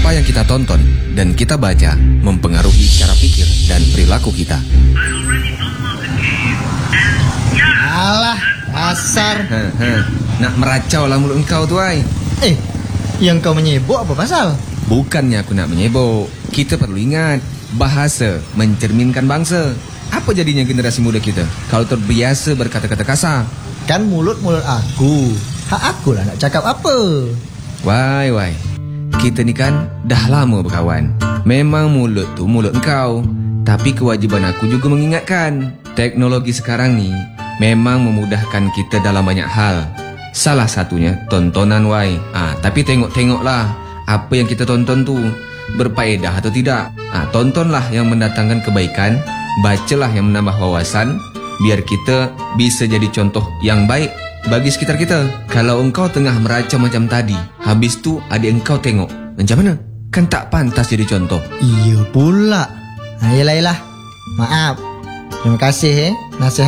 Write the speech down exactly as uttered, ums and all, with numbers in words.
Apa yang kita tonton dan kita baca mempengaruhi cara pikir dan perilaku kita. Alah, dasar. Ha, ha. Nak meracau lah mulut engkau tu, ay. Eh, yang kau menyebut apa pasal? Bukannya aku nak menyebok. Kita perlu ingat, bahasa mencerminkan bangsa. Apa jadinya generasi muda kita kalau terbiasa berkata-kata kasar? Kan mulut-mulut aku. Hak aku lah nak cakap apa. Wai, wai. Kita ni kan dah lama berkawan. Memang mulut tu mulut engkau. Tapi kewajiban aku juga mengingatkan. Teknologi sekarang ni memang memudahkan kita dalam banyak hal. Salah satunya tontonan, wai. Ah, tapi tengok-tengoklah apa yang kita tonton tu berfaedah atau tidak. Ah, tontonlah yang mendatangkan kebaikan, bacalah yang menambah wawasan, biar kita bisa jadi contoh yang baik bagi sekitar kita. Kalau engkau tengah meracau macam tadi, habis tu adik engkau tengok, macam mana? Kan tak pantas jadi contoh. Iya pula. Nah, yelah, yelah. Maaf. Terima kasih eh nasihat